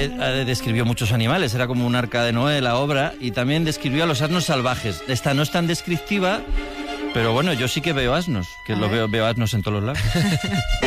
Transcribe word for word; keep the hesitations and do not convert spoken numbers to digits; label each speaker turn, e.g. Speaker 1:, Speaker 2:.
Speaker 1: eh, describió muchos animales, era como un arca de Noé la obra, y también describió a los asnos salvajes. Esta no es tan descriptiva, pero bueno, yo sí que veo asnos, que lo veo, veo asnos en todos los lados.